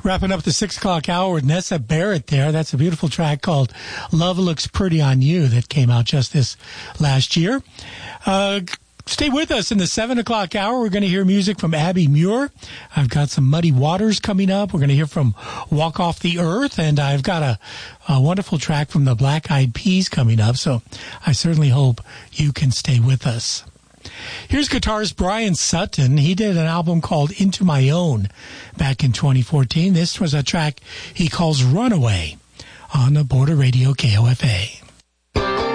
Wrapping up the 6 o'clock hour with Nessa Barrett there. That's a beautiful track called Love Looks Pretty on You that came out just this last year. Stay with us in the 7 o'clock hour. We're going to hear music from Abby Muir. I've got some Muddy Waters coming up. We're going to hear from Walk Off the Earth. And I've got a wonderful track from the Black Eyed Peas coming up. So I certainly hope you can stay with us. Here's guitarist Brian Sutton. He did an album called Into My Own back in 2014. This was a track he calls Runaway on the Border Radio KOFA.